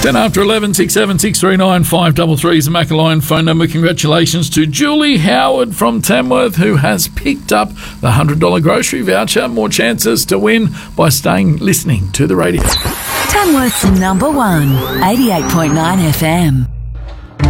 10 after 11, 67639 533 is the Macquarie phone number. Congratulations to Julie Howard from Tamworth, who has picked up the $100 grocery voucher. More chances to win by listening to the radio. Tamworth's number one, 88.9 FM.